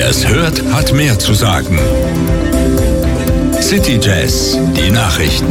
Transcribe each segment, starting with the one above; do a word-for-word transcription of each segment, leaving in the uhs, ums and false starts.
Wer es hört, hat mehr zu sagen. City Jazz, die Nachrichten.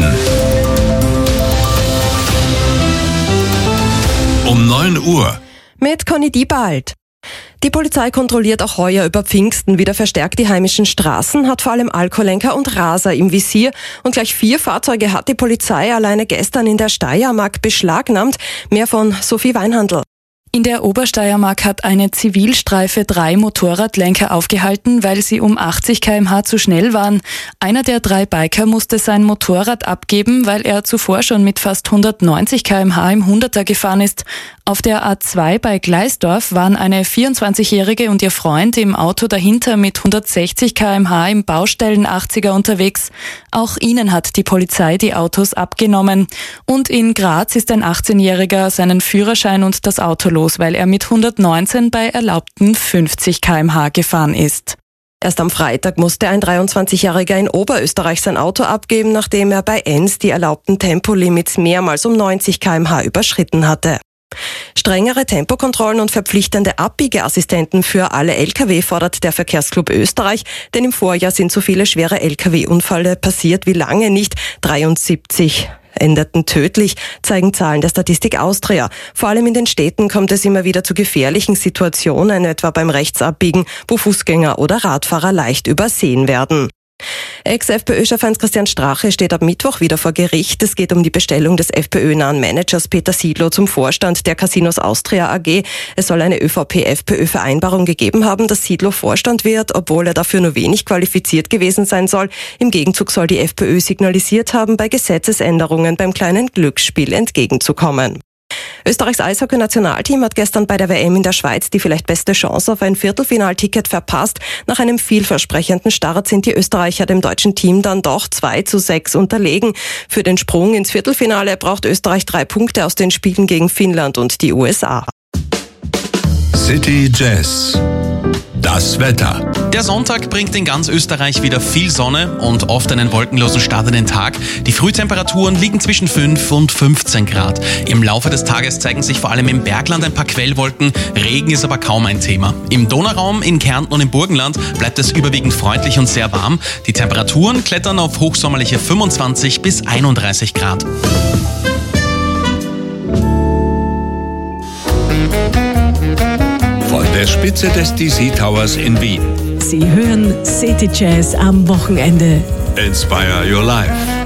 Um neun Uhr. Mit Conny Diebald. Die Polizei kontrolliert auch heuer über Pfingsten wieder verstärkt die heimischen Straßen, hat vor allem Alkoholenker und Raser im Visier. Und gleich vier Fahrzeuge hat die Polizei alleine gestern in der Steiermark beschlagnahmt. Mehr von Sophie Weinhandl. In der Obersteiermark hat eine Zivilstreife drei Motorradlenker aufgehalten, weil sie um achtzig Kilometer pro Stunde zu schnell waren. Einer der drei Biker musste sein Motorrad abgeben, weil er zuvor schon mit fast hundertneunzig Kilometer pro Stunde im Hunderter gefahren ist. Auf der A zwei bei Gleisdorf waren eine vierundzwanzigjährige und ihr Freund im Auto dahinter mit hundertsechzig Kilometer pro Stunde im Baustellen-achtziger unterwegs. Auch ihnen hat die Polizei die Autos abgenommen. Und in Graz ist ein achtzehnjähriger seinen Führerschein und das Auto los, weil er mit hundertneunzehn bei erlaubten fünfzig Kilometer pro Stunde gefahren ist. Erst am Freitag musste ein dreiundzwanzigjähriger in Oberösterreich sein Auto abgeben, nachdem er bei Enns die erlaubten Tempolimits mehrmals um neunzig Kilometer pro Stunde überschritten hatte. Strengere Tempokontrollen und verpflichtende Abbiegeassistenten für alle L K W fordert der Verkehrsclub Österreich, denn im Vorjahr sind so viele schwere L K W-Unfälle passiert wie lange nicht. dreiundsiebzig endeten tödlich, zeigen Zahlen der Statistik Austria. Vor allem in den Städten kommt es immer wieder zu gefährlichen Situationen, etwa beim Rechtsabbiegen, wo Fußgänger oder Radfahrer leicht übersehen werden. Ex-FPÖ-Chef Heinz-Christian Strache steht ab Mittwoch wieder vor Gericht. Es geht um die Bestellung des FPÖ-nahen Managers Peter Siedlow zum Vorstand der Casinos Austria A G. Es soll eine ÖVP-FPÖ-Vereinbarung gegeben haben, dass Siedlow Vorstand wird, obwohl er dafür nur wenig qualifiziert gewesen sein soll. Im Gegenzug soll die FPÖ signalisiert haben, bei Gesetzesänderungen beim kleinen Glücksspiel entgegenzukommen. Österreichs Eishockey-Nationalteam hat gestern bei der W M in der Schweiz die vielleicht beste Chance auf ein Viertelfinalticket verpasst. Nach einem vielversprechenden Start sind die Österreicher dem deutschen Team dann doch zwei zu sechs unterlegen. Für den Sprung ins Viertelfinale braucht Österreich drei Punkte aus den Spielen gegen Finnland und die U S A. City Jazz. Das Wetter. Der Sonntag bringt in ganz Österreich wieder viel Sonne und oft einen wolkenlosen Start in den Tag. Die Frühtemperaturen liegen zwischen fünf und fünfzehn Grad. Im Laufe des Tages zeigen sich vor allem im Bergland ein paar Quellwolken. Regen ist aber kaum ein Thema. Im Donauraum, in Kärnten und im Burgenland bleibt es überwiegend freundlich und sehr warm. Die Temperaturen klettern auf hochsommerliche fünfundzwanzig bis einunddreißig Grad. Von der Spitze des D C Towers in Wien. Sie hören City Jazz am Wochenende. Inspire your life.